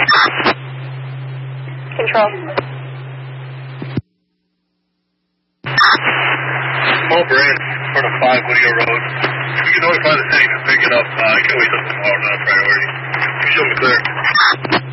Control. Small Brand, front of 5 Whittier Road. If you can notify the city to pick it up, I can wait till tomorrow, not a priority. You show me clear.